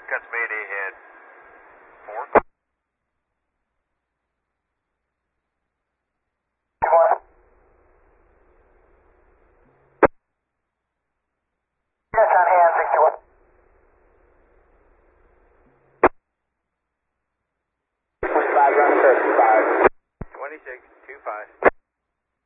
Cuts Mayday at 4. Yes, on hand, 61. 25, run 35. 26, 25.